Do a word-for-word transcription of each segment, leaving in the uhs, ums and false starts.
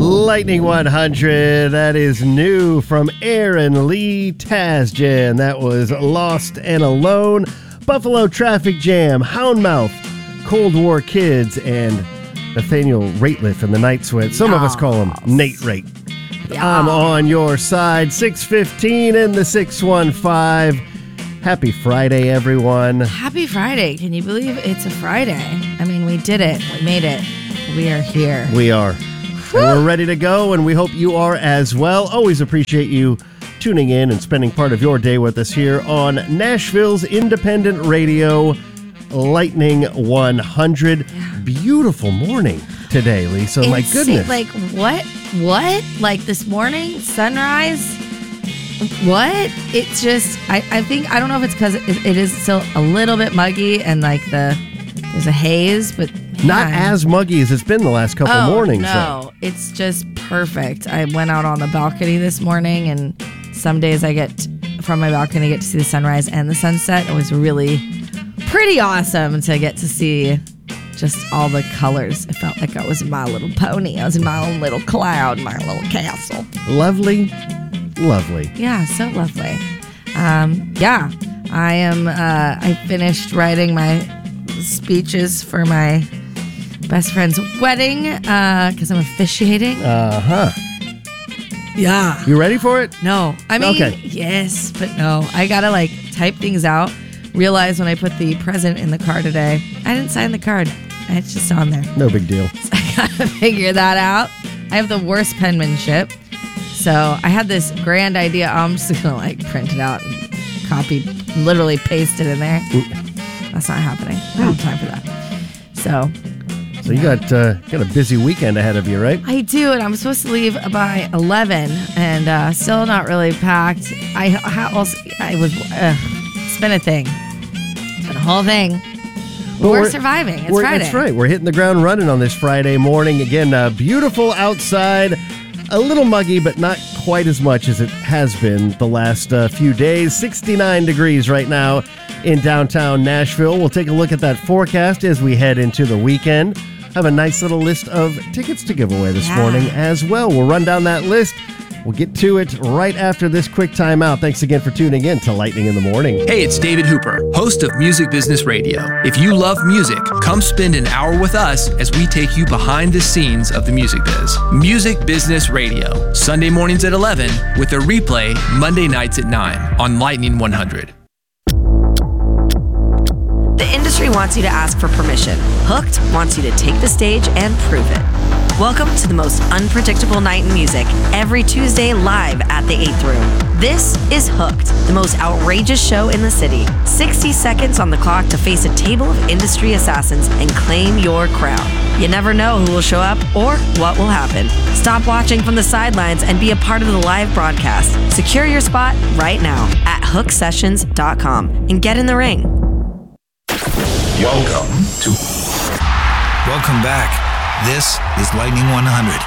Lightning one hundred, that is new from Aaron Lee Tasjan. That was Lost and Alone, Buffalo Traffic Jam, Houndmouth, Cold War Kids, and Nathaniel Rateliff and the Night Sweat. Some yes. of us call him Nate Rate. Yes. I'm on your side, six fifteen in the six one five. Happy Friday, everyone. Happy Friday. Can you believe it's a Friday? I mean, we did it. We made it. We are here. We are. And we're ready to go, and we hope you are as well. Always appreciate you tuning in and spending part of your day with us here on Nashville's independent radio, Lightning one hundred. Yeah. Beautiful morning today, Lisa. Insane. My goodness. Like, what? What? Like this morning, sunrise? What? It's just, I, I think, I don't know if it's because it, it is still a little bit muggy and like the, there's a haze, but not yeah. as muggy as it's been the last couple oh, mornings. No, so. It's just perfect. I went out on the balcony this morning, and some days I get from my balcony, I get to see the sunrise and the sunset. It was really pretty awesome to get to see just all the colors. It felt like I was in My Little Pony. I was in my own little cloud, my little castle. Lovely, lovely. Yeah, so lovely. Um, yeah, I am. Uh, I finished writing my speeches for my best friend's wedding because uh, I'm officiating. Uh huh. Yeah. You ready for it? No. I mean, okay. Yes, but no. I gotta like type things out. Realize when I put the present in the card today, I didn't sign the card. It's just on there. No big deal. So I gotta figure that out. I have the worst penmanship. So I had this grand idea. I'm just gonna like print it out and copy, literally paste it in there. Ooh. That's not happening. I don't have time for that. So. So you got uh, got a busy weekend ahead of you, right? I do, and I'm supposed to leave by eleven, and uh, still not really packed. I how else? I was. Uh, it's been a thing. It's been a whole thing. But we're, we're surviving. It's we're, Friday. That's right. We're hitting the ground running on this Friday morning. Again, uh, beautiful outside. A little muggy, but not quite as much as it has been the last uh, few days. sixty-nine degrees right now in downtown Nashville. We'll take a look at that forecast as we head into the weekend. Have a nice little list of tickets to give away this yeah. morning as well. We'll run down that list. We'll get to it right after this quick timeout. Thanks again for tuning in to Lightning in the Morning. Hey, it's David Hooper, host of Music Business Radio. If you love music, come spend an hour with us as we take you behind the scenes of the music biz. Music Business Radio, Sunday mornings at eleven with a replay Monday nights at nine on Lightning one hundred. The industry wants you to ask for permission. Hooked wants you to take the stage and prove it. Welcome to the most unpredictable night in music, every Tuesday live at the eighth Room. This is Hooked, the most outrageous show in the city. sixty seconds on the clock to face a table of industry assassins and claim your crown. You never know who will show up or what will happen. Stop watching from the sidelines and be a part of the live broadcast. Secure your spot right now at hook sessions dot com and get in the ring. Welcome to... Welcome back. This is Lightning one hundred.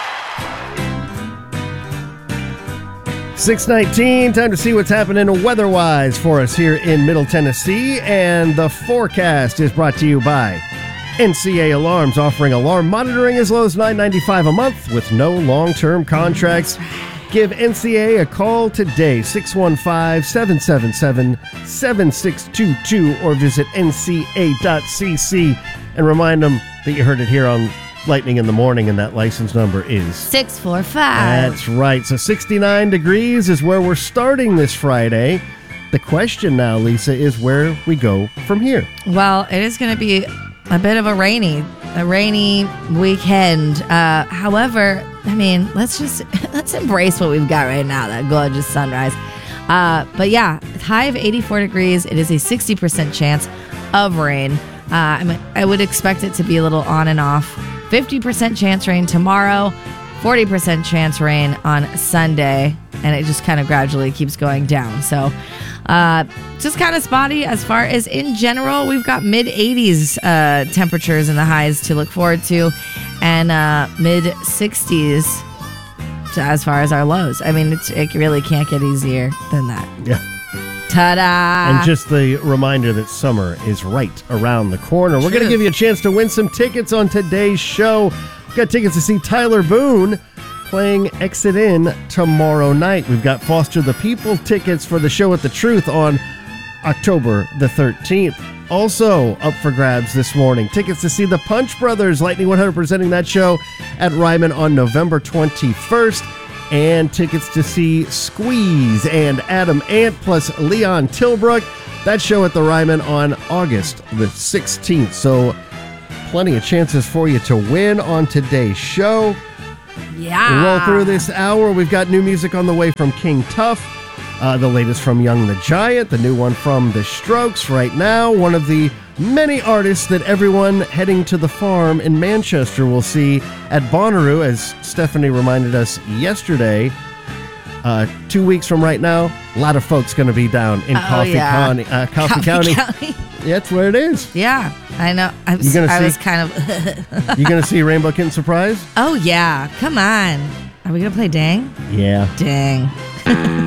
six nineteen, time to see what's happening weather-wise for us here in Middle Tennessee. And the forecast is brought to you by N C A Alarms, offering alarm monitoring as low as nine ninety-five a month with no long-term contracts. Give N C A a call today, six one five, seven seven seven, seven six two two, or visit N C A dot C C and remind them that you heard it here on Lightning in the Morning, and that license number is six four five. That's right. So sixty-nine degrees is where we're starting this Friday. The question now, Lisa, is where we go from here. Well, it is going to be a bit of a rainy, a rainy weekend. Uh, however, I mean, let's just let's embrace what we've got right now. That gorgeous sunrise. Uh, but yeah, high of eighty-four degrees. It is a sixty percent chance of rain. Uh, I mean, I would expect it to be a little on and off. fifty percent chance rain tomorrow, forty percent chance rain on Sunday, and it just kind of gradually keeps going down. So uh, just kind of spotty as far as in general. We've got mid eighties uh, temperatures in the highs to look forward to, and uh, mid sixties as far as our lows. I mean, it's, it really can't get easier than that. Yeah. Ta-da! And just the reminder that summer is right around the corner. We're going to give you a chance to win some tickets on today's show. Got tickets to see Tyler Boone playing Exit In tomorrow night. We've got Foster the People tickets for the show at the Truth on October the thirteenth. Also up for grabs this morning, tickets to see the Punch Brothers, Lightning one hundred presenting that show at Ryman on November twenty-first. And tickets to see Squeeze and Adam Ant plus Leon Tilbrook. That show at the Ryman on August the sixteenth. So plenty of chances for you to win on today's show. Yeah. Roll through this hour. We've got new music on the way from King Tuff. Uh, the latest from Young the Giant. The new one from The Strokes right now. One of the many artists that everyone heading to the farm in Manchester will see at Bonnaroo, as Stephanie reminded us yesterday. Uh, two weeks from right now, a lot of folks going to be down in Oh, Coffee, yeah. County, uh, Coffee, Coffee County. County. Yeah, that's where it is. Yeah, I know. I was, You gonna I see- was kind of. You going to see Rainbow Kitten Surprise? Oh, yeah. Come on. Are we going to play Dang? Yeah. Dang.